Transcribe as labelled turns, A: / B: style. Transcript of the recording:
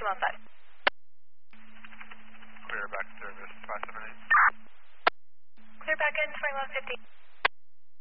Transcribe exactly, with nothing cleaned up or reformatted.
A: two one five.
B: Clear back service five seven eight.
A: Clear back in twenty-one fifty.